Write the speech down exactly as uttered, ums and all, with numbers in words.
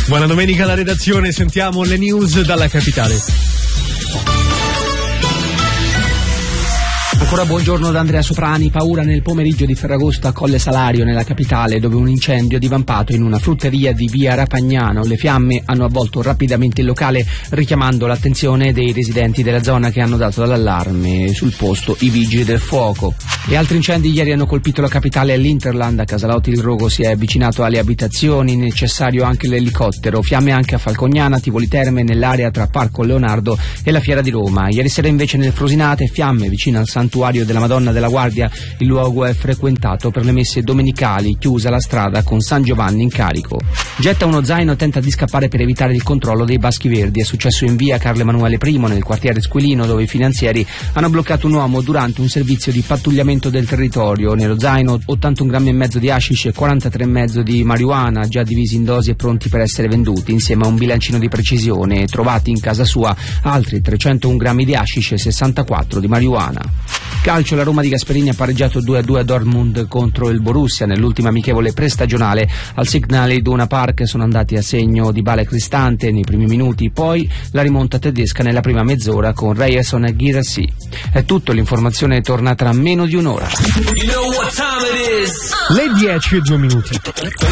Buona domenica alla redazione, sentiamo le news dalla capitale. Ancora buongiorno da Andrea Soprani. Paura nel pomeriggio di Ferragosto a Colle Salario, nella capitale, dove un incendio è divampato in una frutteria di via Rapagnano. Le fiamme hanno avvolto rapidamente il locale, richiamando l'attenzione dei residenti della zona, che hanno dato l'allarme. Sul posto i vigili del fuoco. E altri incendi ieri hanno colpito la capitale. All'Interland a Casalotti il rogo si è avvicinato alle abitazioni, necessario anche l'elicottero. Fiamme anche a Falcognana, Tivoli Terme, nell'area tra Parco Leonardo e la Fiera di Roma. Ieri sera invece nel Frosinate fiamme vicino al santuario della Madonna della Guardia. Il luogo è frequentato per le messe domenicali, chiusa la strada con San Giovanni in carico. Getta uno zaino e tenta di scappare per evitare il controllo dei Baschi Verdi. È successo in via Carlo Emanuele I, nel quartiere Squilino, dove i finanzieri hanno bloccato un uomo durante un servizio di pattugliamento del territorio. Nello zaino ottantuno grammi e mezzo di hashish e quarantatré e mezzo di marijuana, già divisi in dosi e pronti per essere venduti, insieme a un bilancino di precisione. Trovati in casa sua altri trecentouno grammi di hashish e sessantaquattro di marijuana. Calcio, la Roma di Gasperini ha pareggiato due a due a Dortmund contro il Borussia nell'ultima amichevole prestagionale. Al Signal Iduna Park sono andati a segno di Bale Cristante nei primi minuti, poi la rimonta tedesca nella prima mezz'ora con Ryerson e Guirassy. È tutto, l'informazione torna tra meno di un'ora. Le dieci e due minuti.